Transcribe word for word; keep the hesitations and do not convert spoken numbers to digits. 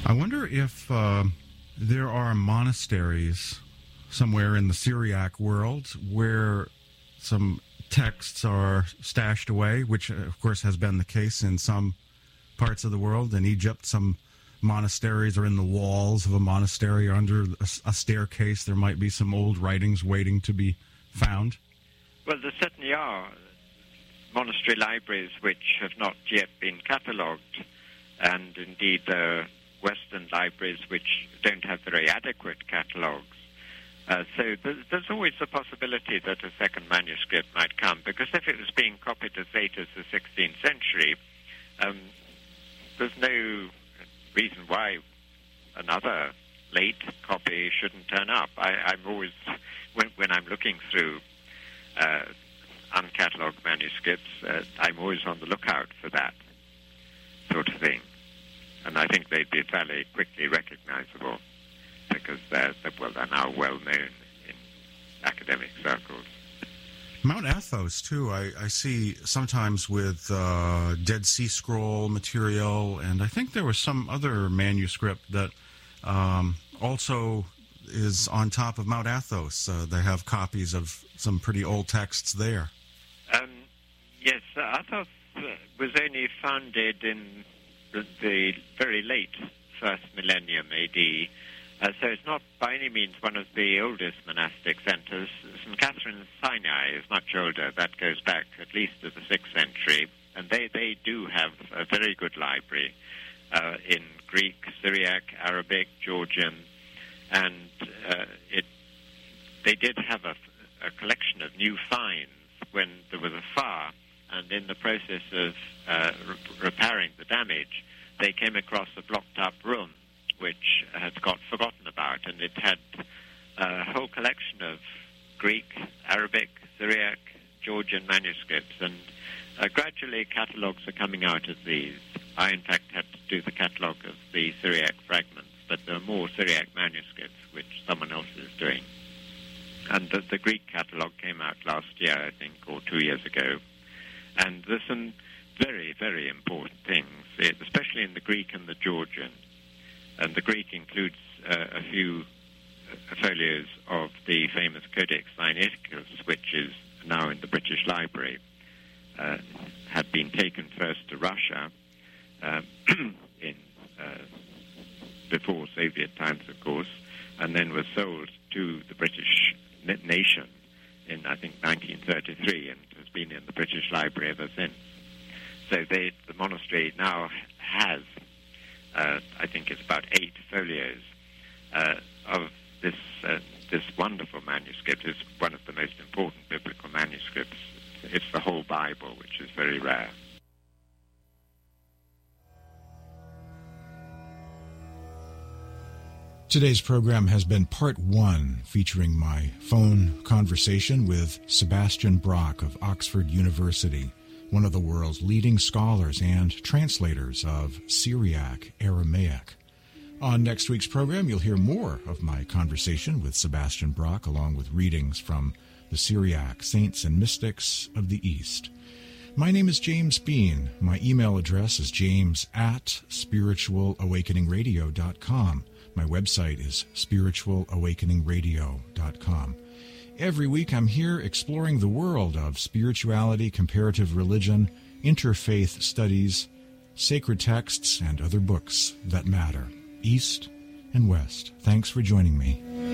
I wonder if uh, there are monasteries somewhere in the Syriac world where some texts are stashed away, which, of course, has been the case in some parts of the world. In Egypt, some monasteries are in the walls of a monastery or under a, a staircase. There might be some old writings waiting to be found. Well, there certainly are monastery libraries which have not yet been catalogued, and indeed there are Western libraries which don't have very adequate catalogues. Uh, so there's, there's always the possibility that a second manuscript might come, because if it was being copied as late as the sixteenth century, um, there's no reason why another late copy shouldn't turn up. I, I'm always, when, when I'm looking through uh, uncatalogued manuscripts, uh, I'm always on the lookout for that sort of thing. And I think they'd be fairly quickly recognizable because they're, well, they're now well known in academic circles. Mount Athos, too, I, I see sometimes with uh, Dead Sea Scroll material, and I think there was some other manuscript that um, also is on top of Mount Athos. Uh, they have copies of some pretty old texts there. Um, yes, uh, Athos uh, was only founded in the, the very late first millennium A D, Uh, so it's not by any means one of the oldest monastic centers. Saint Catherine's Sinai is much older. That goes back at least to the sixth century. And they, they do have a very good library uh, in Greek, Syriac, Arabic, Georgian. And uh, it they did have a, a collection of new finds when there was a fire. And in the process of uh, re- repairing the damage, they came across a blocked-up room which had got forgotten about, and it had a whole collection of Greek, Arabic, Syriac, Georgian manuscripts, and uh, gradually catalogues are coming out of these. I, in fact, had to do the catalogue of the Syriac fragments, but there are more Syriac manuscripts, which someone else is doing. And the, the Greek catalogue came out last year, I think, or two years ago, and there's some very, very important things, especially in the Greek and the Georgian. And the Greek includes uh, a few uh, folios of the famous Codex Sinaiticus, which is now in the British Library. Uh, had been taken first to Russia uh, in uh, before Soviet times, of course, and then was sold to the British nation in, I think, nineteen thirty-three, and has been in the British Library ever since. So they, the monastery now has Uh, I think it's about eight folios uh, of this uh, this wonderful manuscript. It's one of the most important biblical manuscripts. It's the whole Bible, which is very rare. Today's program has been part one, featuring my phone conversation with Sebastian Brock of Oxford University, one of the world's leading scholars and translators of Syriac Aramaic. On next week's program, you'll hear more of my conversation with Sebastian Brock, along with readings from the Syriac Saints and Mystics of the East. My name is James Bean. My email address is james at spiritual awakening radio dot com. My website is spiritual awakening radio dot com. Every week I'm here exploring the world of spirituality, comparative religion, interfaith studies, sacred texts, and other books that matter, East and West. Thanks for joining me.